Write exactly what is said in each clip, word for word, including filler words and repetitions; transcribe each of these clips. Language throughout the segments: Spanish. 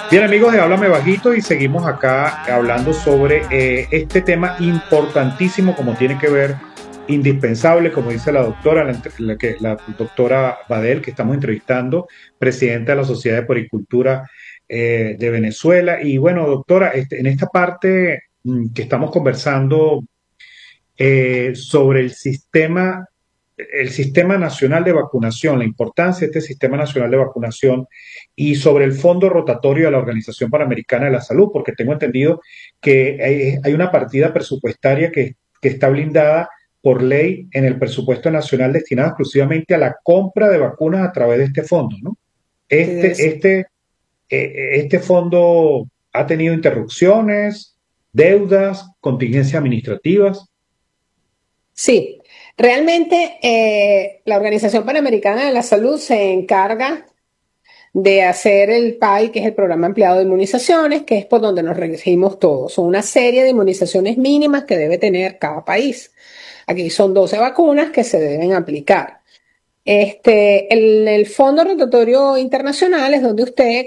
Bien, amigos de Háblame Bajito, y seguimos acá hablando sobre eh, este tema importantísimo, como tiene que ver, indispensable, como dice la doctora, la, la, que, la doctora Badel, que estamos entrevistando, presidenta de la Sociedad de Poricultura eh, de Venezuela. Y bueno, doctora, este, en esta parte mm, que estamos conversando eh, sobre el sistema, el sistema nacional de vacunación, la importancia de este sistema nacional de vacunación y sobre el fondo rotatorio de la Organización Panamericana de la Salud, porque tengo entendido que hay, hay una partida presupuestaria que, que está blindada por ley en el presupuesto nacional destinado exclusivamente a la compra de vacunas a través de este fondo, ¿no? Este, Es- este, eh, este fondo ha tenido interrupciones, deudas, contingencias administrativas. Sí, realmente eh, la Organización Panamericana de la Salud se encarga de hacer el P A I, que es el Programa Ampliado de Inmunizaciones, que es por donde nos regimos todos. Son una serie de inmunizaciones mínimas que debe tener cada país. Aquí son doce vacunas que se deben aplicar. Este, el, el Fondo Rotatorio Internacional es donde usted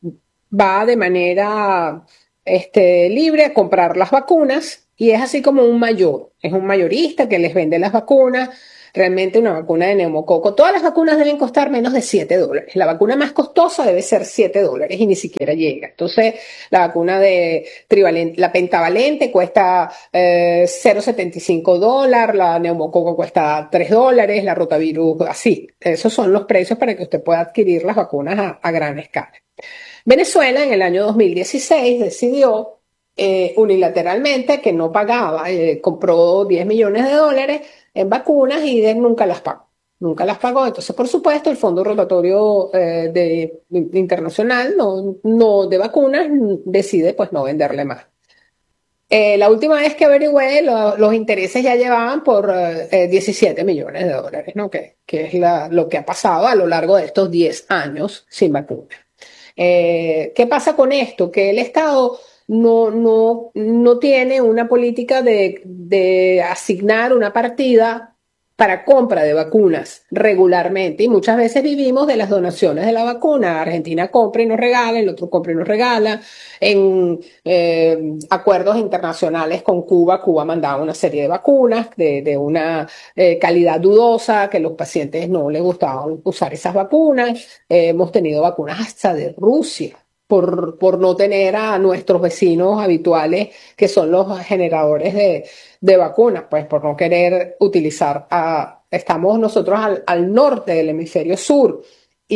va de manera este, libre a comprar las vacunas y es así como un mayor, es un mayorista que les vende las vacunas. Realmente una vacuna de neumococo, todas las vacunas deben costar menos de siete dólares. La vacuna más costosa debe ser siete dólares y ni siquiera llega. Entonces, la vacuna de trivalente, la pentavalente cuesta eh, cero coma setenta y cinco dólares, la neumococo cuesta tres dólares, la rotavirus, así. Esos son los precios para que usted pueda adquirir las vacunas a, a gran escala. Venezuela en el año dos mil dieciséis decidió eh, unilateralmente que no pagaba, eh, compró diez millones de dólares en vacunas y de, nunca las pagó. Nunca las pagó. Entonces, por supuesto, el Fondo Rotatorio eh, de, de, Internacional no, no, de vacunas decide pues no venderle más. Eh, la última vez que averigüé, lo, los intereses ya llevaban por eh, diecisiete millones de dólares, ¿no? Que, que es la, lo que ha pasado a lo largo de estos diez años sin vacuna. Eh, ¿Qué pasa con esto? Que el Estado no, no, no tiene una política de, de asignar una partida para compra de vacunas regularmente y muchas veces vivimos de las donaciones de la vacuna. Argentina compra y nos regala, el otro compra y nos regala. En eh, acuerdos internacionales con Cuba, Cuba mandaba una serie de vacunas de, de una eh, calidad dudosa, que los pacientes no les gustaba usar esas vacunas. Eh, hemos tenido vacunas hasta de Rusia. Por, por no tener a nuestros vecinos habituales que son los generadores de, de vacunas, pues por no querer utilizar, a, estamos nosotros al, al norte del hemisferio sur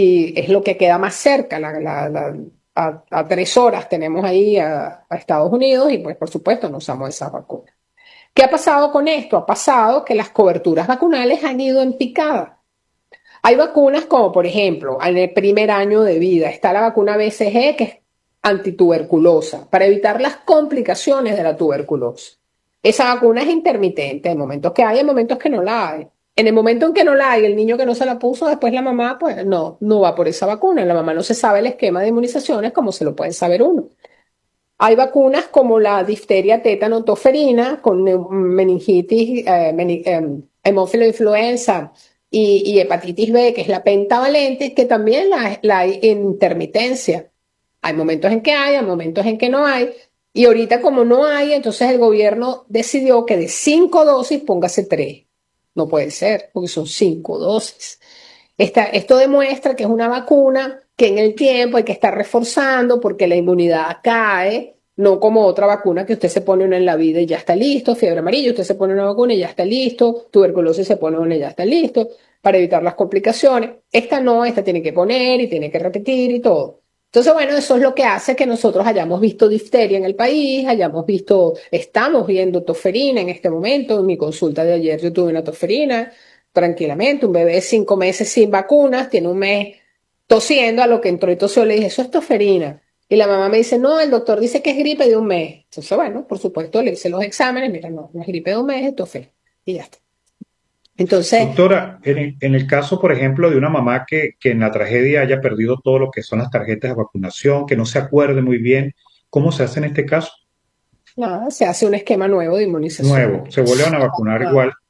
y es lo que queda más cerca, la, la, la, a, a tres horas tenemos ahí a, a Estados Unidos y pues por supuesto no usamos esas vacunas. ¿Qué ha pasado con esto? Ha pasado que las coberturas vacunales han ido en picada. Hay vacunas como, por ejemplo, en el primer año de vida está la vacuna B C G, que es antituberculosa, para evitar las complicaciones de la tuberculosis. Esa vacuna es intermitente, hay momentos que hay, hay momentos que no la hay. En el momento en que no la hay, el niño que no se la puso, después la mamá, pues no, no va por esa vacuna. La mamá no se sabe el esquema de inmunizaciones como se lo puede saber uno. Hay vacunas como la difteria, tétano, toferina, con meningitis, eh, mening, eh, hemófilo influenza y, y, hepatitis B, que es la pentavalente, que también la, la hay en intermitencia. Hay momentos en que hay, hay momentos en que no hay. Y ahorita como no hay, entonces el gobierno decidió que de cinco dosis póngase tres. No puede ser, porque son cinco dosis. Esta, esto demuestra que es una vacuna que en el tiempo hay que estar reforzando porque la inmunidad cae, no como otra vacuna que usted se pone una en la vida y ya está listo, fiebre amarilla, usted se pone una vacuna y ya está listo, tuberculosis se pone una y ya está listo, para evitar las complicaciones. Esta no, esta tiene que poner y tiene que repetir y todo. Entonces, bueno, eso es lo que hace que nosotros hayamos visto difteria en el país, hayamos visto, estamos viendo toferina en este momento. En mi consulta de ayer yo tuve una toferina, tranquilamente, un bebé de cinco meses sin vacunas, tiene un mes tosiendo, a lo que entró y tosió, le dije, eso es toferina. Y la mamá me dice, no, el doctor dice que es gripe de un mes. Entonces, bueno, por supuesto, le hice los exámenes, mira, no, no es gripe de un mes, es toferina. Y ya está. Entonces, Doctora, en el, en el caso, por ejemplo, de una mamá que, que en la tragedia haya perdido todo lo que son las tarjetas de vacunación, que no se acuerde muy bien, ¿cómo se hace en este caso? nada, se hace un esquema nuevo de inmunización. Nuevo, se vuelven a vacunar Ah, igual.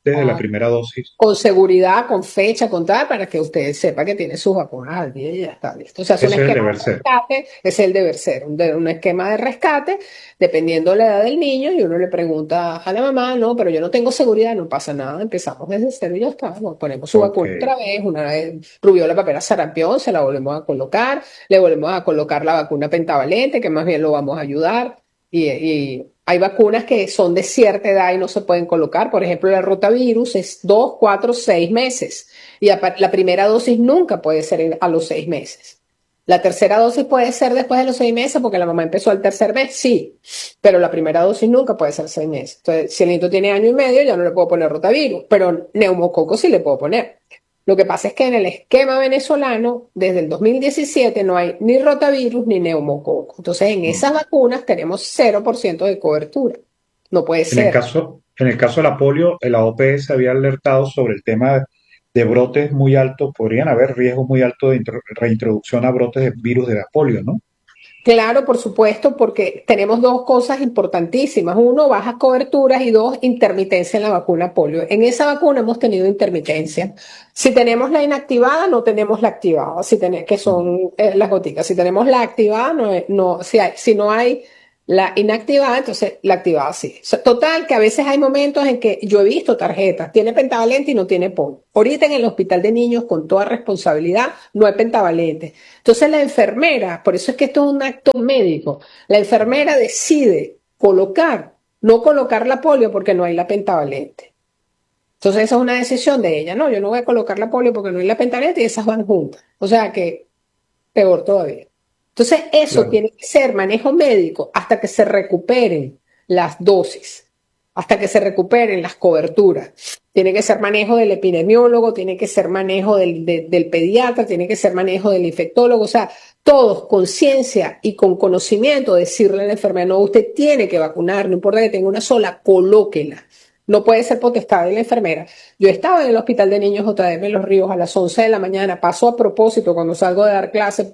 desde la primera dosis. Con seguridad, con fecha, con tal, para que usted sepa que tiene sus vacunas al día y ya está listo. O sea, es un Eso es el esquema deber de ser. rescate, es el deber ser, un, de- un esquema de rescate, dependiendo de la edad del niño, y uno le pregunta a la mamá, no, pero yo no tengo seguridad, no pasa nada, empezamos desde cero y ya está. Bueno, ponemos su Ok. vacuna otra vez, una vez rubiola, papera, sarampión, se la volvemos a colocar, le volvemos a colocar la vacuna pentavalente, que más bien lo vamos a ayudar. Y, y hay vacunas que son de cierta edad y no se pueden colocar. Por ejemplo, el rotavirus es dos, cuatro, seis meses. Y a par- la primera dosis nunca puede ser en- a los seis meses. La tercera dosis puede ser después de los seis meses porque la mamá empezó al tercer mes, sí. Pero la primera dosis nunca puede ser seis meses. Entonces, si el niño tiene año y medio, ya no le puedo poner rotavirus. Pero neumococo sí le puedo poner. Lo que pasa es que en el esquema venezolano, desde el dos mil diecisiete, no hay ni rotavirus ni neumococo. Entonces, en esas vacunas tenemos cero por ciento de cobertura. No puede En el ser. caso, en el caso de la polio, la O P S había alertado sobre el tema de brotes muy altos, podrían haber riesgos muy altos de intro- reintroducción a brotes de virus de la polio, ¿no? Claro, por supuesto, porque tenemos dos cosas importantísimas. Uno, bajas coberturas y dos, intermitencia en la vacuna polio. En esa vacuna hemos tenido intermitencia. Si tenemos la inactivada, no tenemos la activada, si tenemos, que son eh, las goticas. Si tenemos la activada, no, no si, hay, si no hay la inactivada, entonces la activada sí. O sea, total, que a veces hay momentos en que yo he visto tarjetas, tiene pentavalente y no tiene polio. Ahorita en el hospital de niños, con toda responsabilidad, no hay pentavalente. Entonces la enfermera, por eso es que esto es un acto médico, la enfermera decide colocar, no colocar la polio porque no hay la pentavalente. Entonces esa es una decisión de ella, no, yo no voy a colocar la polio porque no hay la pentavalente y esas van juntas. O sea que peor todavía. Entonces eso Claro. tiene que ser manejo médico hasta que se recuperen las dosis, hasta que se recuperen las coberturas. Tiene que ser manejo del epidemiólogo, tiene que ser manejo del, de, del pediatra, tiene que ser manejo del infectólogo, o sea, todos con ciencia y con conocimiento decirle a la enfermera, no, usted tiene que vacunar, no importa que tenga una sola, colóquela. No puede ser potestad de la enfermera. Yo estaba en el hospital de niños J D M en Los Ríos a las once de la mañana, paso a propósito cuando salgo de dar clase,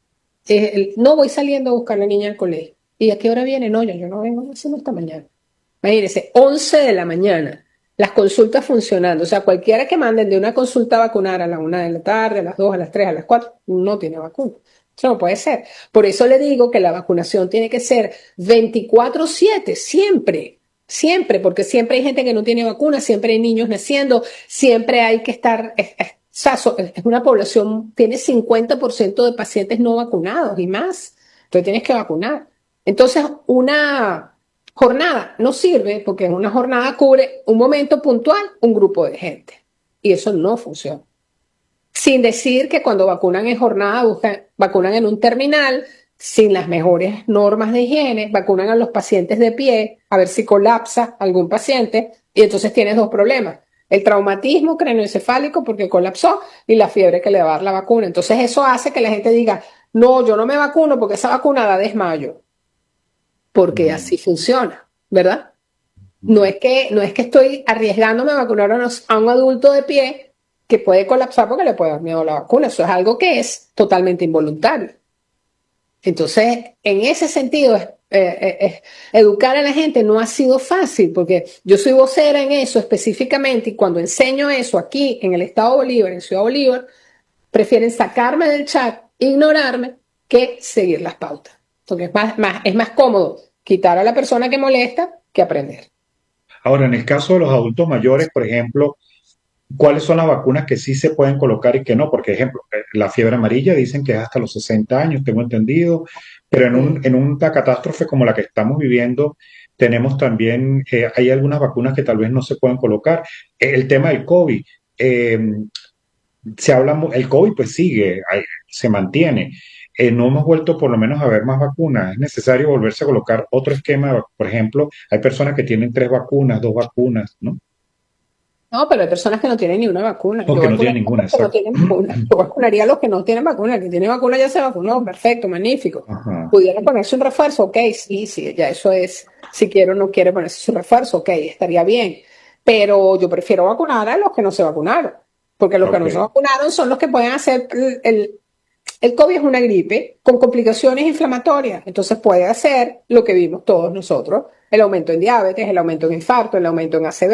eh, el- no voy saliendo a buscar a la niña al colegio. ¿Y a qué hora viene? No, ya yo no vengo haciendo esta mañana. Imagínense, once de la mañana, las consultas funcionando. O sea, cualquiera que manden de una consulta a vacunar a la una de la tarde, a las dos, a las tres, a las cuatro, no tiene vacuna. Eso no puede ser. Por eso le digo que la vacunación tiene que ser veinticuatro siete, siempre. Siempre, porque siempre hay gente que no tiene vacuna, siempre hay niños naciendo, siempre hay que estar, es, es, o sea, so- es una población, tiene cincuenta por ciento de pacientes no vacunados y más. Entonces tienes que vacunar. Entonces, una jornada no sirve porque una jornada cubre un momento puntual, un grupo de gente. Y eso no funciona. Sin decir que cuando vacunan en jornada, buscan, vacunan en un terminal, sin las mejores normas de higiene, vacunan a los pacientes de pie, a ver si colapsa algún paciente, y entonces tienes dos problemas. El traumatismo craneoencefálico porque colapsó y la fiebre que le va a dar la vacuna. Entonces eso hace que la gente diga, no, yo no me vacuno porque esa vacuna da desmayo, porque Mm, así funciona, ¿verdad? No es que, no es que estoy arriesgándome a vacunar a, unos- a un adulto de pie que puede colapsar porque le puede dar miedo a la vacuna. Eso es algo que es totalmente involuntario. Entonces, en ese sentido, eh, eh, eh, educar a la gente no ha sido fácil porque yo soy vocera en eso específicamente y cuando enseño eso aquí en el Estado Bolívar, en Ciudad Bolívar, prefieren sacarme del chat, ignorarme, que seguir las pautas. Porque es más, más, es más cómodo quitar a la persona que molesta que aprender. Ahora, en el caso de los adultos mayores, por ejemplo, ¿cuáles son las vacunas que sí se pueden colocar y que no? Porque, ejemplo, eh, la fiebre amarilla dicen que es hasta los sesenta años, tengo entendido, pero en un, Sí. en una catástrofe como la que estamos viviendo, tenemos también, eh, hay algunas vacunas que tal vez no se pueden colocar. Eh, El tema del COVID, eh, se habla, mu- el COVID pues sigue, hay- se mantiene. Eh, no hemos vuelto por lo menos a ver más vacunas. Es necesario volverse a colocar otro esquema, de vac- por ejemplo, hay personas que tienen tres vacunas, dos vacunas, ¿no? No, pero hay personas que no tienen ni una vacuna. O Yo que no tienen vacunaría a ninguna, los que no exacto. tienen vacuna. Yo vacunaría a los que no tienen vacuna. El que tiene vacuna ya se vacunó. Perfecto, magnífico. Ajá. ¿Pudiera ponerse un refuerzo? Ok, sí, sí, ya eso es, si quiere o no quiere ponerse su refuerzo, ok, estaría bien. Pero yo prefiero vacunar a los que no se vacunaron. Porque los que Ok. no se vacunaron son los que pueden hacer el, el, el COVID es una gripe con complicaciones inflamatorias. Entonces puede hacer lo que vimos todos nosotros, el aumento en diabetes, el aumento en infarto, el aumento en A C V.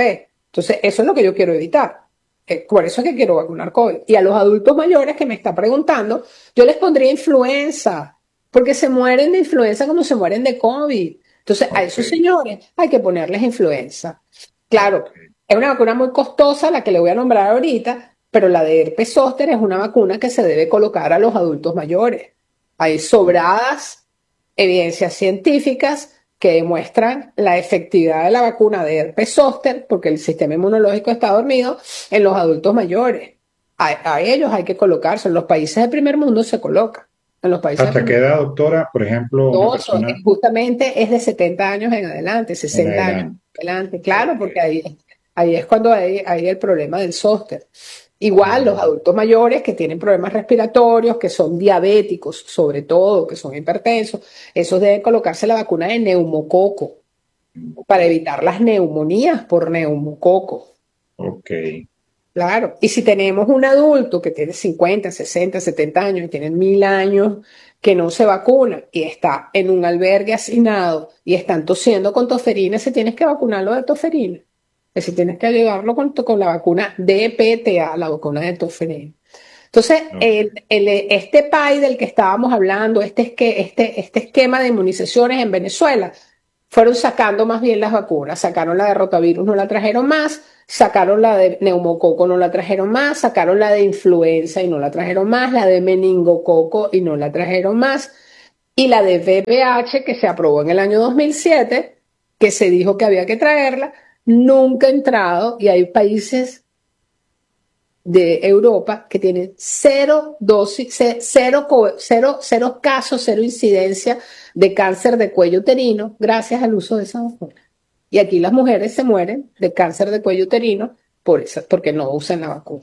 Entonces, eso es lo que yo quiero evitar. Eh, por eso es que quiero vacunar COVID. Y a los adultos mayores que me está preguntando, yo les pondría influenza, porque se mueren de influenza como se mueren de COVID. Entonces, a esos Ok, señores hay que ponerles influenza. Claro, ok. es una vacuna muy costosa la que le voy a nombrar ahorita, pero la de herpes zóster es una vacuna que se debe colocar a los adultos mayores. Hay sobradas evidencias científicas que demuestran la efectividad de la vacuna de herpes zóster, porque el sistema inmunológico está dormido, en los adultos mayores. A, a ellos hay que colocarse. En los países del primer mundo se coloca. En los países del ¿Hasta qué primer edad, doctora? Por ejemplo, una mundo, eso, persona justamente es de setenta años en adelante, en sesenta años adelante. en adelante. Claro, Ok. porque ahí, ahí es cuando hay, hay el problema del zóster. Igual los Mm, adultos mayores que tienen problemas respiratorios, que son diabéticos, sobre todo, que son hipertensos, esos deben colocarse la vacuna de neumococo para evitar las neumonías por neumococo. ok. Claro. Y si tenemos un adulto que tiene cincuenta, sesenta, setenta años y tiene mil años que no se vacuna y está en un albergue asignado y están tosiendo con toferina, si tienes que vacunarlo de toferina. Que si tienes que llevarlo con, con la vacuna D P T A, la vacuna de toferina. Entonces, Ok. el, el, este P A I del que estábamos hablando, este, es que, este, este esquema de inmunizaciones en Venezuela, fueron sacando más bien las vacunas. Sacaron la de rotavirus, no la trajeron más. Sacaron la de neumococo, no la trajeron más. Sacaron la de influenza y no la trajeron más. La de meningococo y no la trajeron más. Y la de V P H, que se aprobó en el año dos mil siete, que se dijo que había que traerla, nunca ha entrado. Y hay países de Europa que tienen cero dosis, cero, cero, cero casos, cero incidencia de cáncer de cuello uterino gracias al uso de esa vacuna. Y aquí las mujeres se mueren de cáncer de cuello uterino por eso, porque no usan la vacuna.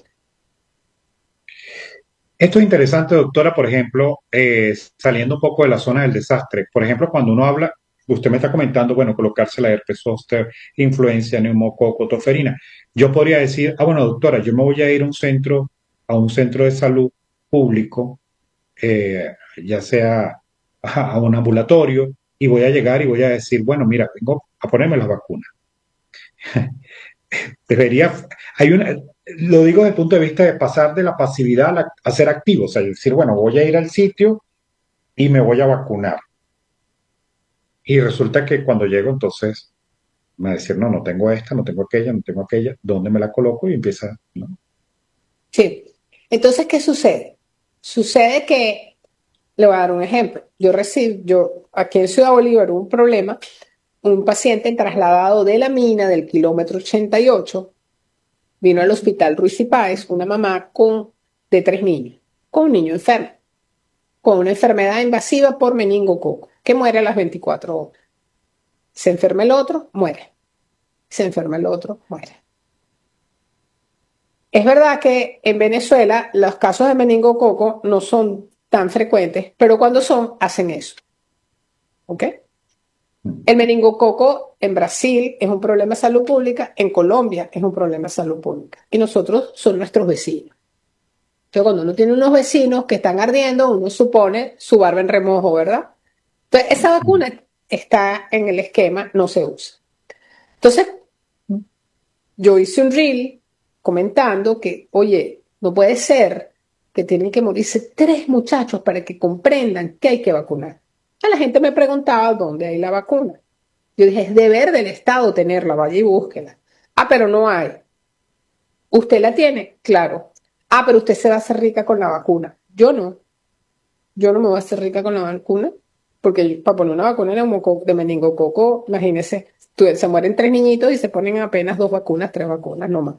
Esto es interesante, doctora, por ejemplo, eh, saliendo un poco de la zona del desastre. Por ejemplo, cuando uno habla, usted me está comentando, bueno, colocarse la herpes zóster, influencia, neumococo, toferina. Yo podría decir, ah, bueno, doctora, yo me voy a ir a un centro, a un centro de salud público, eh, ya sea a, a un ambulatorio, y voy a llegar y voy a decir, bueno, mira, vengo a ponerme las vacunas. Debería, hay una, lo digo desde el punto de vista de pasar de la pasividad a, la- a ser activo, o sea, decir, bueno, voy a ir al sitio y me voy a vacunar. Y resulta que cuando llego, entonces, me va a decir, no, no tengo esta, no tengo aquella, no tengo aquella, ¿dónde me la coloco? Y empieza, ¿no? Sí. Entonces, ¿qué sucede? Sucede que, le voy a dar un ejemplo. Yo recibí, yo aquí en Ciudad Bolívar hubo un problema, un paciente trasladado de la mina del kilómetro ochenta y ocho vino al hospital Ruiz y Páez, una mamá con, de tres niños, con un niño enfermo, con una enfermedad invasiva por meningococo, que muere a las veinticuatro horas. Se enferma el otro, muere. Se enferma el otro, muere. Es verdad que en Venezuela los casos de meningococo no son tan frecuentes, pero cuando son, hacen eso. ¿Ok? El meningococo en Brasil es un problema de salud pública, en Colombia es un problema de salud pública. Y nosotros son nuestros vecinos. Entonces, cuando uno tiene unos vecinos que están ardiendo, uno supone su barba en remojo, ¿verdad? Entonces, esa vacuna está en el esquema, no se usa. Entonces, yo hice un reel comentando que, oye, no puede ser que tienen que morirse tres muchachos para que comprendan que hay que vacunar. A la gente me preguntaba dónde hay la vacuna. Yo dije, es deber del Estado tenerla, vaya y búsquela. Ah, pero no hay. ¿Usted la tiene? Claro. Ah, pero usted se va a hacer rica con la vacuna. Yo no. Yo no me voy a hacer rica con la vacuna, porque yo- para poner una vacuna de, neumococo- de meningococo, imagínese, tú- se mueren tres niñitos y se ponen apenas dos vacunas, tres vacunas, no más.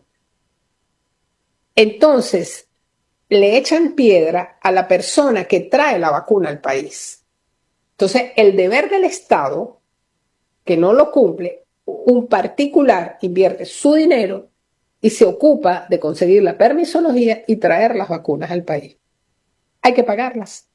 Entonces, le echan piedra a la persona que trae la vacuna al país. Entonces, el deber del Estado, que no lo cumple, un particular invierte su dinero y se ocupa de conseguir la permisología y traer las vacunas al país. Hay que pagarlas.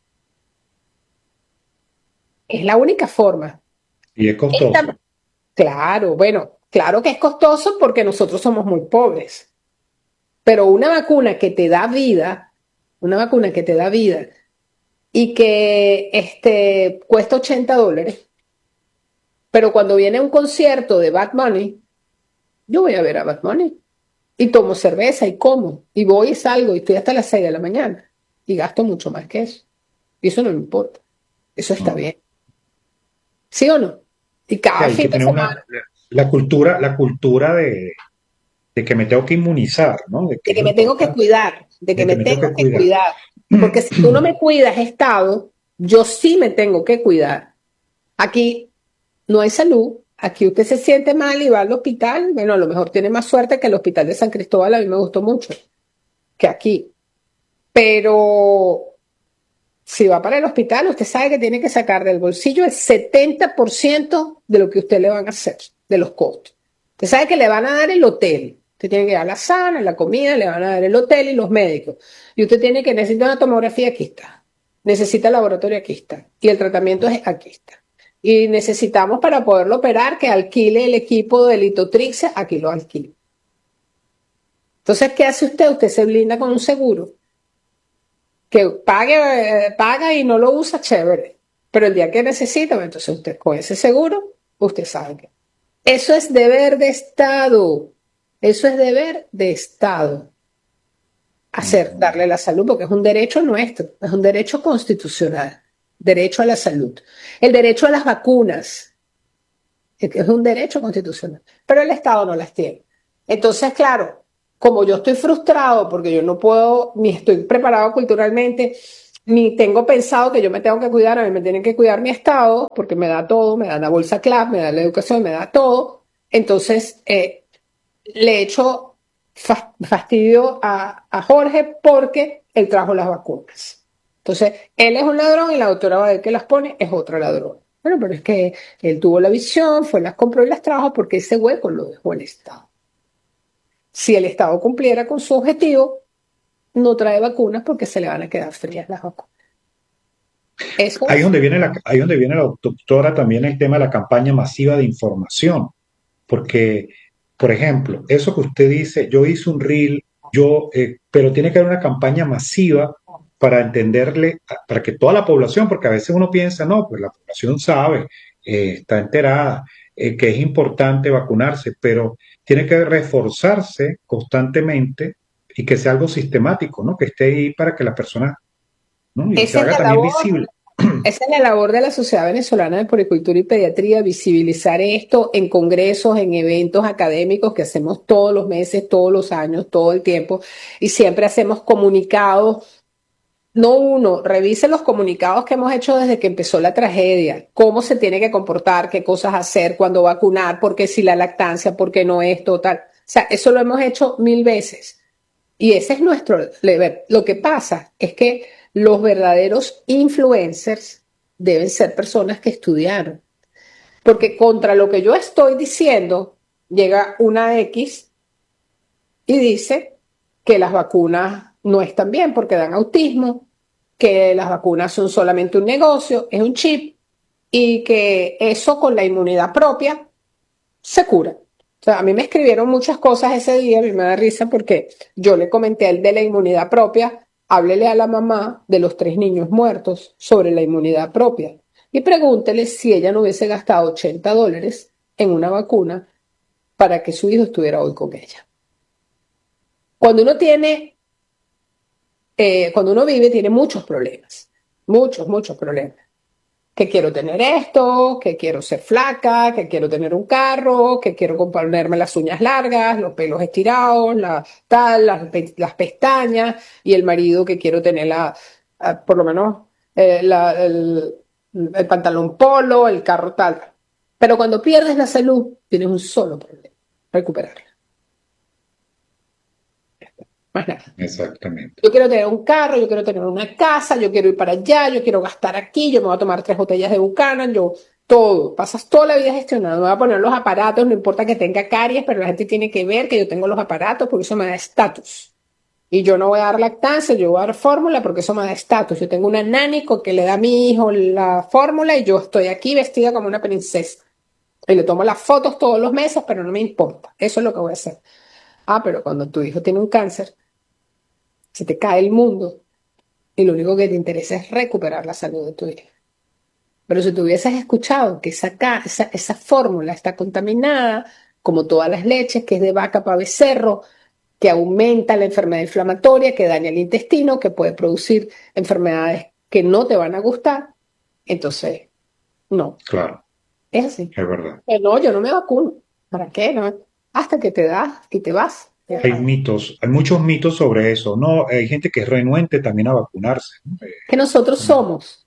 Es la única forma. Y es Esta, costoso. claro, bueno, claro que es costoso porque nosotros somos muy pobres, pero una vacuna que te da vida, una vacuna que te da vida y que este, cuesta ochenta dólares, pero cuando viene un concierto de Bad Bunny, Yo voy a ver a Bad Bunny y tomo cerveza y como y voy y salgo y estoy hasta las seis de la mañana y gasto mucho más que eso. Y eso no me importa. Eso está No. bien. ¿Sí o no? Y Sí, cada hay que fin de tener una, semana, la cultura, la cultura de, de que me tengo que inmunizar, ¿no? De que de es que me tengo que importante, cuidar, de que de me que me tengo tengo que que cuidar. cuidar. Porque si tú no me cuidas, Estado, yo sí me tengo que cuidar. Aquí no hay salud. Aquí usted se siente mal y va al hospital. Bueno, a lo mejor tiene más suerte que el hospital de San Cristóbal. A mí me gustó mucho que aquí. Pero si va para el hospital, usted sabe que tiene que sacar del bolsillo el setenta por ciento de lo que usted le van a hacer, de los costos. Usted sabe que le van a dar el hotel. Usted tiene que dar la sana, la comida, le van a dar el hotel y los médicos. Y usted tiene que necesitar una tomografía, aquí está. Necesita el laboratorio, aquí está. Y el tratamiento es aquí está. Y necesitamos para poderlo operar que alquile el equipo de litotripsia, aquí lo alquile. Entonces, ¿qué hace usted? Usted se blinda con un seguro que pague, eh, paga y no lo usa, chévere. Pero el día que necesita, pues, entonces usted con ese seguro, usted sabe que. Eso es deber de Estado. Eso es deber de Estado. Hacer, Ujú. darle la salud, porque es un derecho nuestro, es un derecho constitucional. Derecho a la salud. El derecho a las vacunas, es un derecho constitucional. Pero el Estado no las tiene. Entonces, claro, como yo estoy frustrado porque yo no puedo, ni estoy preparado culturalmente, ni tengo pensado que yo me tengo que cuidar, a mí me tienen que cuidar mi Estado, porque me da todo, me da la bolsa CLAP, me da la educación, me da todo. Entonces, eh, le echo fastidio a, a Jorge porque él trajo las vacunas. Entonces, él es un ladrón y la doctora Badel que las pone es otra ladrón. Bueno, pero es que él tuvo la visión, fue, las compró y las trajo porque ese hueco lo dejó el Estado. Si el Estado cumpliera con su objetivo, no trae vacunas porque se le van a quedar frías las vacunas. Eso Ahí es es. donde viene la, ahí es donde viene la doctora también el tema de la campaña masiva de información. Porque, por ejemplo, eso que usted dice, yo hice un reel, yo, eh, pero tiene que haber una campaña masiva para entenderle, para que toda la población, porque a veces uno piensa, no, pues la población sabe, eh, está enterada, eh, que es importante vacunarse, pero tiene que reforzarse constantemente y que sea algo sistemático, ¿no? Que esté ahí para que las personas, ¿no? Y se Esa es haga la también labor visible. Esa es la labor de la Sociedad Venezolana de Poricultura y Pediatría, visibilizar esto en congresos, en eventos académicos que hacemos todos los meses, todos los años, todo el tiempo, y siempre hacemos comunicados. No uno, revise los comunicados que hemos hecho desde que empezó la tragedia, cómo se tiene que comportar, qué cosas hacer, cuándo vacunar, por qué si la lactancia, por qué no esto, tal. O sea, eso lo hemos hecho mil veces. Y ese es nuestro deber. Lo que pasa es que los verdaderos influencers deben ser personas que estudiaron. Porque contra lo que yo estoy diciendo, llega una X y dice que las vacunas no están bien porque dan autismo, que las vacunas son solamente un negocio, es un chip, y que eso con la inmunidad propia se cura. O sea, a mí me escribieron muchas cosas ese día, a mí me da risa porque yo le comenté al de la inmunidad propia, háblele a la mamá de los tres niños muertos sobre la inmunidad propia y pregúntele si ella no hubiese gastado ochenta dólares en una vacuna para que su hijo estuviera hoy con ella. Cuando uno tiene, eh, cuando uno vive, tiene muchos problemas, muchos, muchos problemas. Que quiero tener esto, que quiero ser flaca, que quiero tener un carro, que quiero ponerme las uñas largas, los pelos estirados, la, tal, las, las pestañas, y el marido que quiero tener la, ah, por lo menos eh, la, el, el pantalón polo, el carro tal. Pero cuando pierdes la salud, tienes un solo problema, recuperarla. Más nada. Exactamente. Yo quiero tener un carro, yo quiero tener una casa, yo quiero ir para allá, yo quiero gastar aquí, yo me voy a tomar tres botellas de Buchanan, yo todo. Pasas toda la vida gestionando. Me voy a poner los aparatos, no importa que tenga caries, pero la gente tiene que ver que yo tengo los aparatos porque eso me da estatus. Y yo no voy a dar lactancia, yo voy a dar fórmula porque eso me da estatus. Yo tengo una nánico que le da a mi hijo la fórmula y yo estoy aquí vestida como una princesa. Y le tomo las fotos todos los meses, pero no me importa. Eso es lo que voy a hacer. Ah, pero cuando tu hijo tiene un cáncer, se te cae el mundo y lo único que te interesa es recuperar la salud de tu hijo. Pero si tú hubieses escuchado que esa, esa, esa fórmula está contaminada, como todas las leches, que es de vaca para becerro, que aumenta la enfermedad inflamatoria, que daña el intestino, que puede producir enfermedades que no te van a gustar. Entonces, no. Claro, Es así. es verdad. Pero no, yo no me vacuno. ¿Para qué? No. Hasta que te das y te vas. Hay mitos, hay muchos mitos sobre eso. No, hay gente que es renuente también a vacunarse, ¿no? Eh, Que nosotros como- somos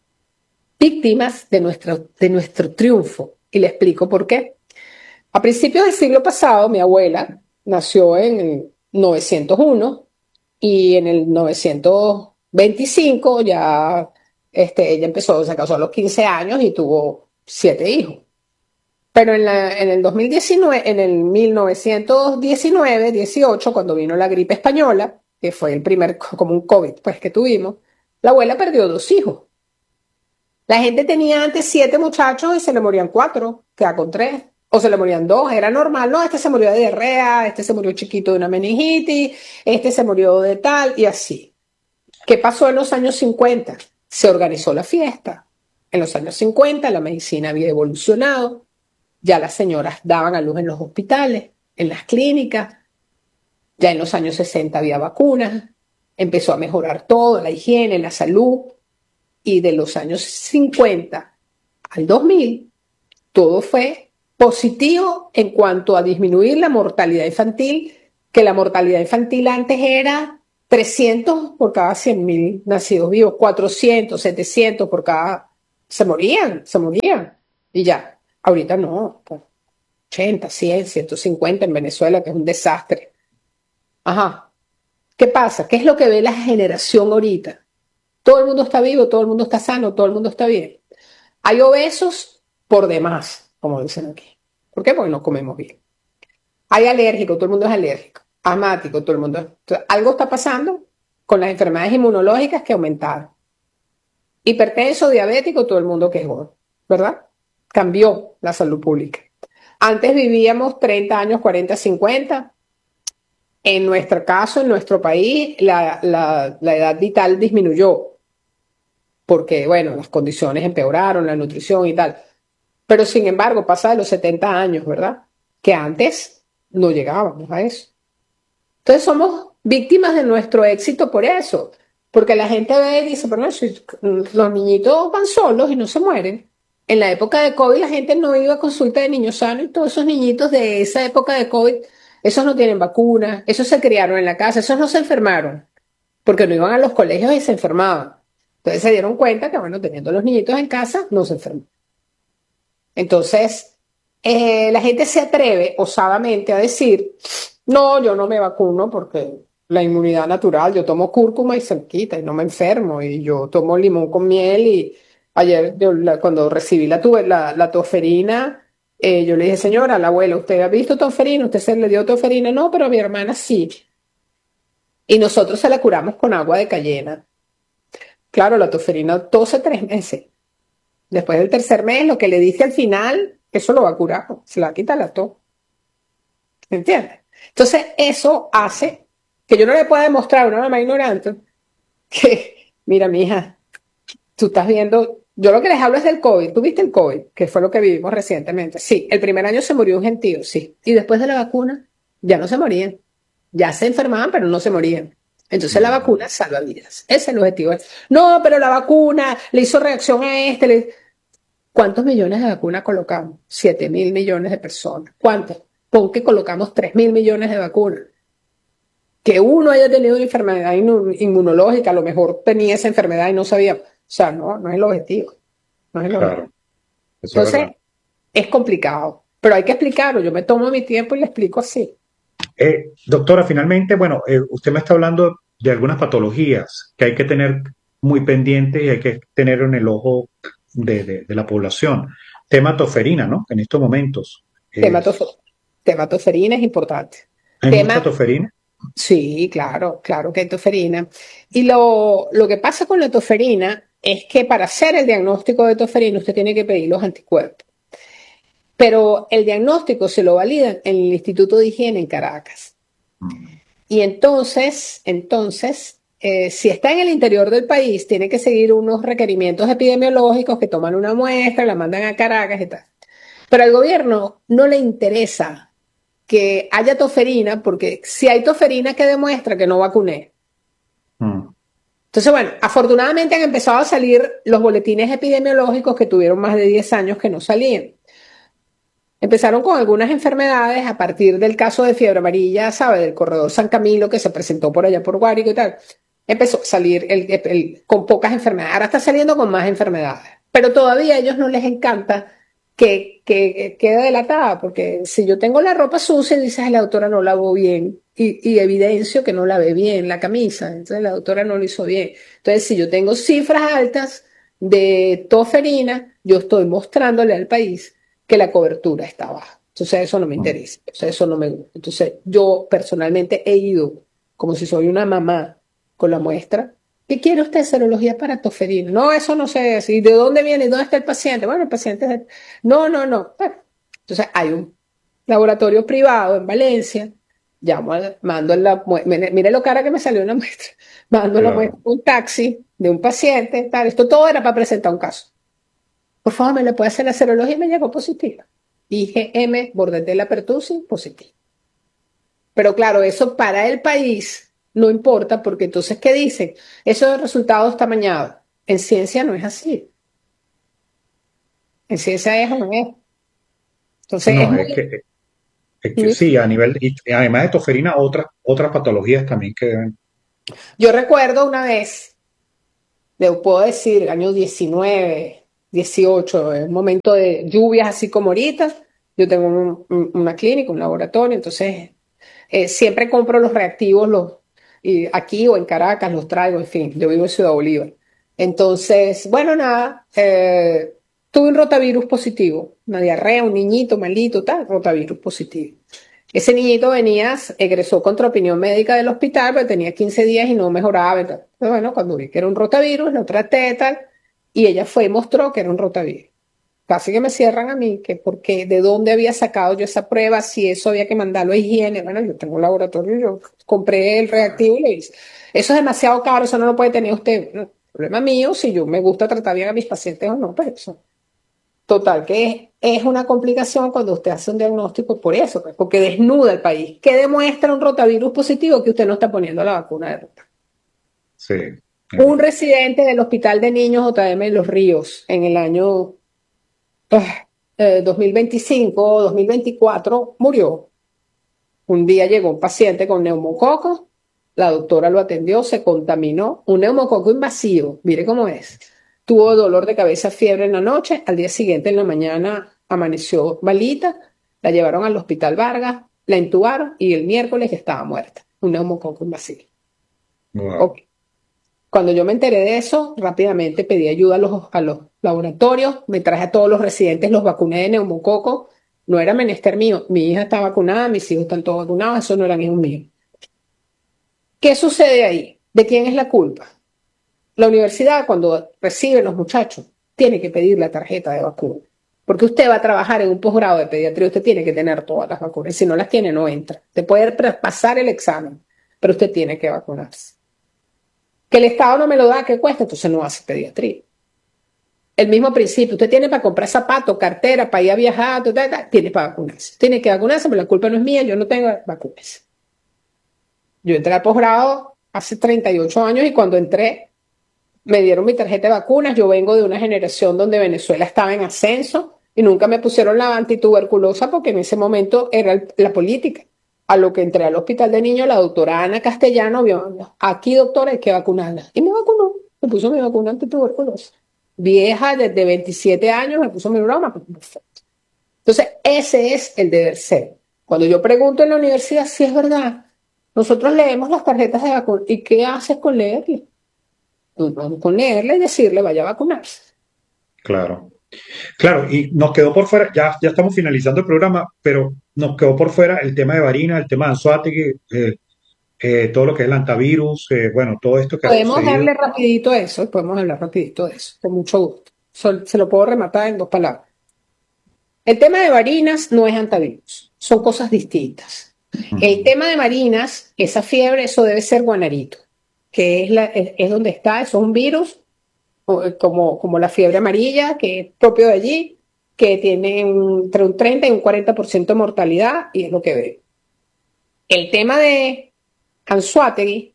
víctimas de nuestro, de nuestro triunfo. Y le explico por qué. A principios del siglo pasado, mi abuela nació en el novecientos uno y en el novecientos veinticinco ya este, ella empezó, se casó a los quince años y tuvo siete hijos. Pero en, la, en el dos mil diecinueve, en el mil novecientos diecinueve, dieciocho, cuando vino la gripe española, que fue el primer como un COVID pues, que tuvimos, la abuela perdió dos hijos. La gente tenía antes siete muchachos y se le morían cuatro, queda con tres. O se le morían dos, era normal. No, este se murió de diarrea, este se murió chiquito de una meningitis, este se murió de tal y así. ¿Qué pasó en los años cincuenta? Se organizó la fiesta. En los años cincuenta la medicina había evolucionado, ya las señoras daban a luz en los hospitales, en las clínicas, ya en los años sesenta había vacunas, empezó a mejorar todo, la higiene, la salud, y de los años cincuenta al dos mil, todo fue positivo en cuanto a disminuir la mortalidad infantil, que la mortalidad infantil antes era trescientos por cada cien mil nacidos vivos, cuatrocientos, setecientos por cada... Se morían, se morían. Y ya, ahorita no, ochenta, cien, ciento cincuenta en Venezuela, que es un desastre. Ajá. ¿Qué pasa? ¿Qué es lo que ve la generación ahorita? Todo el mundo está vivo, todo el mundo está sano, todo el mundo está bien. Hay obesos por demás, como dicen aquí. ¿Por qué? Porque no comemos bien. Hay alérgicos, todo el mundo es alérgico. Asmático, todo el mundo. Entonces, algo está pasando con las enfermedades inmunológicas que aumentaron. Hipertenso, diabético, todo el mundo quejó, ¿verdad? Cambió la salud pública. Antes vivíamos treinta años, cuarenta, cincuenta. En nuestro caso, en nuestro país, la, la, la edad vital disminuyó porque, bueno, las condiciones empeoraron, la nutrición y tal. Pero, sin embargo, pasa de los setenta años, ¿verdad? Que antes no llegábamos a eso. Entonces, somos víctimas de nuestro éxito por eso. Porque la gente ve y dice, pero no, si los niñitos van solos y no se mueren. En la época de COVID la gente no iba a consulta de niños sanos y todos esos niñitos de esa época de COVID, esos no tienen vacuna, esos se criaron en la casa, esos no se enfermaron, porque no iban a los colegios y se enfermaban. Entonces se dieron cuenta que, bueno, teniendo los niñitos en casa, no se enferman. Entonces, eh, la gente se atreve osadamente a decir, no, yo no me vacuno porque la inmunidad natural, yo tomo cúrcuma y se me quita y no me enfermo, y yo tomo limón con miel, y ayer yo, la, cuando recibí la, tuve, la, la toferina, eh, yo le dije, señora, la abuela, ¿usted ha visto toferina? ¿Usted se le dio toferina? No, pero a mi hermana sí. Y nosotros se la curamos con agua de cayena. Claro, la toferina tose tres meses. Después del tercer mes, lo que le dice al final, eso lo va a curar, se la quita la tos. ¿Entiendes? Entonces, eso hace que yo no le pueda demostrar a una mamá ignorante que, mira, mija, tú estás viendo, yo lo que les hablo es del COVID. ¿Tú viste el COVID? Que fue lo que vivimos recientemente. Sí, el primer año se murió un gentío, sí. Y después de la vacuna, ya no se morían. Ya se enfermaban, pero no se morían. Entonces la vacuna salva vidas. Ese es el objetivo. No, pero la vacuna le hizo reacción a este. Le... ¿Cuántos millones de vacunas colocamos? Siete mil millones de personas. ¿Cuántos? Pon que colocamos tres mil millones de vacunas. Que uno haya tenido una enfermedad inmunológica, a lo mejor tenía esa enfermedad y no sabía. O sea, no, no es el objetivo. No es el Claro, objetivo. eso es Entonces, verdad. es complicado. Pero hay que explicarlo. Yo me tomo mi tiempo y le explico así. Eh, doctora, finalmente, bueno, eh, usted me está hablando de algunas patologías que hay que tener muy pendientes y hay que tener en el ojo de, de- de la población. Tema toferina, ¿no? En estos momentos. Tema, Es, tema toferina es importante. hay mucha Tema, toferina. sí, claro, claro que hay toferina. Y lo, lo que pasa con la toferina es que para hacer el diagnóstico de toferina usted tiene que pedir los anticuerpos. Pero el diagnóstico se lo validan en el Instituto de Higiene en Caracas. Y entonces, entonces eh, si está en el interior del país, tiene que seguir unos requerimientos epidemiológicos que toman una muestra, la mandan a Caracas y tal. Pero al gobierno no le interesa que haya toferina, porque si hay toferina que demuestra que no vacuné. Mm. Entonces, bueno, afortunadamente han empezado a salir los boletines epidemiológicos que tuvieron más de diez años que no salían. Empezaron con algunas enfermedades a partir del caso de fiebre amarilla, ¿sabe? Del corredor San Camilo que se presentó por allá por Guárico y tal. Empezó a salir el, el, el, con pocas enfermedades. Ahora está saliendo con más enfermedades. Pero todavía a ellos no les encanta que, que, que quede delatada, porque si yo tengo la ropa sucia y dices, la doctora no lavó bien, y, y evidencio que no lavé bien la camisa, entonces la doctora no lo hizo bien. Entonces, si yo tengo cifras altas de toferina, yo estoy mostrándole al país que la cobertura está baja. Entonces, eso no me interesa. Entonces, eso no me gusta. Entonces, yo personalmente he ido, como si soy una mamá, con la muestra. ¿Qué quiere usted? Serología para toferina. No, eso no sé decir. ¿De dónde viene? ¿Dónde está el paciente? Bueno, el paciente es... No, no, no. Bueno, entonces, hay un laboratorio privado en Valencia. Llamo a, mando la muestra. Mire lo cara que me salió una muestra. Mando claro. la muestra, un taxi de un paciente. Tal. Esto todo era para presentar un caso. Por favor, ¿me le puede hacer la serología? Y me llegó positiva. I G M, Bordetella pertussis, positiva. Pero claro, eso para el país no importa, porque entonces, ¿qué dicen? Eso de resultado está mañado. En ciencia no es así. En ciencia es o no es. Entonces, no, es, muy... es, que, es que sí, a nivel, y además de toferina, otras, otras patologías también que deben. Yo recuerdo una vez, le puedo decir, año diecinueve, dieciocho, en un momento de lluvias así como ahorita, yo tengo un, un, una clínica, un laboratorio, entonces eh, siempre compro los reactivos, los, y aquí o en Caracas los traigo, en fin, yo vivo en Ciudad Bolívar. Entonces, bueno, nada, eh, tuve un rotavirus positivo, una diarrea, un niñito malito, tal, rotavirus positivo. Ese niñito venía, egresó contra opinión médica del hospital, pero tenía quince días y no mejoraba. Entonces, bueno, cuando vi que era un rotavirus, lo traté, tal, y ella fue y mostró que era un rotavirus. Casi que me cierran a mí, que porque de dónde había sacado yo esa prueba, si eso había que mandarlo a higiene. Bueno, yo tengo un laboratorio, yo compré el reactivo y le hice. Eso es demasiado caro, eso no lo puede tener usted. No, problema mío, si yo me gusta tratar bien a mis pacientes o no, pero eso. Total, que es, es una complicación cuando usted hace un diagnóstico por eso, pues, porque desnuda el país. ¿Qué demuestra un rotavirus positivo? Que usted no está poniendo la vacuna de rota. Sí. Un residente del Hospital de Niños J M Los Ríos en el año eh, dos mil veinticinco, dos mil veinticuatro murió. Un día llegó un paciente con neumococo, la doctora lo atendió, se contaminó, un neumococo invasivo, mire cómo es. Tuvo dolor de cabeza, fiebre en la noche, al día siguiente en la mañana amaneció malita, la llevaron al hospital Vargas, la intubaron y el miércoles estaba muerta, un neumococo invasivo. Wow. Okay. Cuando yo me enteré de eso, rápidamente pedí ayuda a los, a los laboratorios, me traje a todos los residentes, los vacuné de neumococo, no era menester mío, mi hija está vacunada, mis hijos están todos vacunados, esos no eran hijos míos. ¿Qué sucede ahí? ¿De quién es la culpa? La universidad, cuando recibe a los muchachos, tiene que pedir la tarjeta de vacuna. Porque usted va a trabajar en un posgrado de pediatría, usted tiene que tener todas las vacunas. Si no las tiene, no entra. Usted puede pasar el examen, pero usted tiene que vacunarse. Que el Estado no me lo da, ¿qué cuesta? Entonces no hace pediatría. El mismo principio, usted tiene para comprar zapatos, cartera, para ir a viajar, tiene para vacunarse. Tiene que vacunarse, pero la culpa no es mía, yo no tengo vacunas. Yo entré al posgrado hace treinta y ocho años y cuando entré, me dieron mi tarjeta de vacunas. Yo vengo de una generación donde Venezuela estaba en ascenso y nunca me pusieron la antituberculosa porque en ese momento era la política. A lo que entré al hospital de niños, la doctora Ana Castellano vio, aquí doctora hay que vacunarla. Y me vacunó, me puso mi vacuna antituberculosa. Vieja, desde veintisiete años, me puso mi broma. Perfecto. Entonces, ese es el deber ser. Cuando yo pregunto en la universidad si es verdad, nosotros leemos las tarjetas de vacuna. ¿Y qué haces con leerle? Con leerle y decirle vaya a vacunarse. Claro. Claro, y nos quedó por fuera, ya, ya estamos finalizando el programa, pero nos quedó por fuera el tema de varina, el tema de Anzoátegui, eh, eh, todo lo que es el antivirus, eh, bueno, todo esto que podemos ha sucedido. darle rapidito a eso, podemos hablar rapidito de eso, con mucho gusto. Se lo puedo rematar en dos palabras. El tema de varinas no es antivirus, son cosas distintas. Uh-huh. El tema de varinas, esa fiebre, eso debe ser guanarito, que es, la, es, es donde está, eso es un virus, como, como la fiebre amarilla, que es propio de allí, que tienen entre un treinta y un cuarenta por ciento de mortalidad, y es lo que veo. El tema de Anzoátegui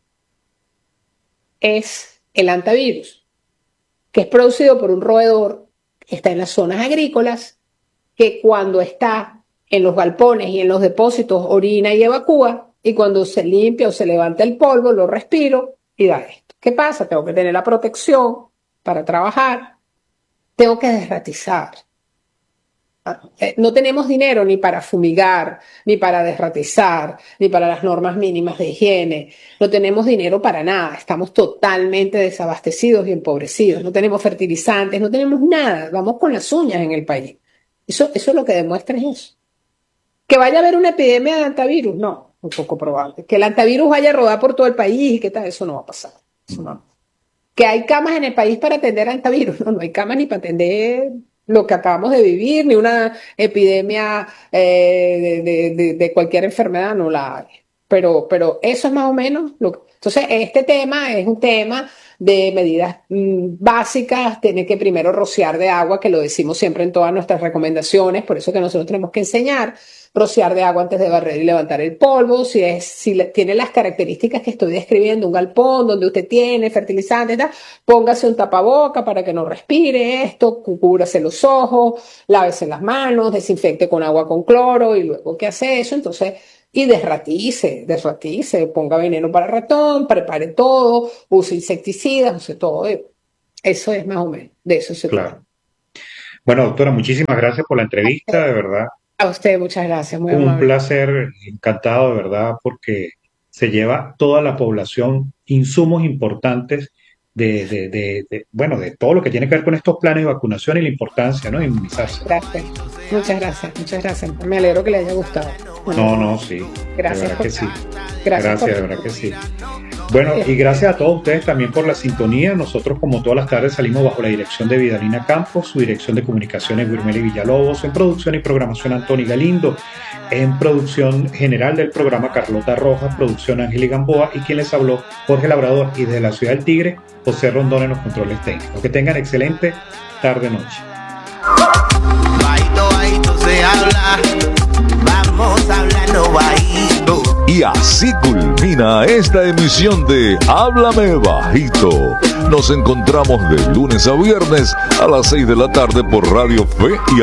es el hantavirus, que es producido por un roedor que está en las zonas agrícolas, que cuando está en los galpones y en los depósitos orina y evacúa, y cuando se limpia o se levanta el polvo, lo respiro y da esto. ¿Qué pasa? Tengo que tener la protección para trabajar, tengo que desratizar. No tenemos dinero ni para fumigar, ni para desratizar, ni para las normas mínimas de higiene. No tenemos dinero para nada. Estamos totalmente desabastecidos y empobrecidos. No tenemos fertilizantes, no tenemos nada. Vamos con las uñas en el país. Eso, eso es lo que demuestra es eso. Que vaya a haber una epidemia de hantavirus, no, un poco probable. Que el hantavirus vaya a rodar por todo el país y que tal, eso no va a pasar. Eso no. Que hay camas en el país para atender hantavirus, no, no hay camas ni para atender lo que acabamos de vivir, ni una epidemia eh, de, de, de, de cualquier enfermedad, no la hay. Pero, pero eso es más o menos lo que... Entonces, este tema es un tema de medidas mmm, básicas. Tiene que primero rociar de agua, que lo decimos siempre en todas nuestras recomendaciones, por eso que nosotros tenemos que enseñar, rociar de agua antes de barrer y levantar el polvo. Si, es, si le, tiene las características que estoy describiendo, un galpón donde usted tiene fertilizantes, tal, póngase un tapaboca para que no respire esto, cúbrase los ojos, lávese las manos, desinfecte con agua con cloro y luego que hace eso, entonces... Y desratice, desratice, ponga veneno para ratón, prepare todo, use insecticidas, use todo. Eso es más o menos, de eso se trata. Claro. Bueno, doctora, muchísimas gracias por la entrevista, de verdad. A usted, muchas gracias. Muy Un amable. placer, encantado, de verdad, porque se lleva toda la población insumos importantes de, de, de, de, bueno, de todo lo que tiene que ver con estos planes de vacunación y la importancia, ¿no?, de inmunizarse. Gracias, muchas gracias, muchas gracias. Me alegro que le haya gustado. Bueno, no, no, sí. Gracias, de verdad por, que sí. Gracias, Gracias por, de verdad que sí. Bueno, y gracias a todos ustedes también por la sintonía. Nosotros, como todas las tardes, salimos bajo la dirección de Vidalina Campos, su dirección de comunicaciones Wirmeli Villalobos, en producción y programación Antoni Galindo, en producción general del programa Carlota Rojas, producción Ángel Gamboa, y quien les habló, Jorge Labrador, y desde la ciudad del Tigre, José Rondón en los controles técnicos. Que tengan excelente tarde-noche. Bajito, bajito se habla, vamos hablando bajito. Y así culmina esta emisión de Háblame Bajito. Nos encontramos de lunes a viernes a las seis de la tarde por Radio Fe y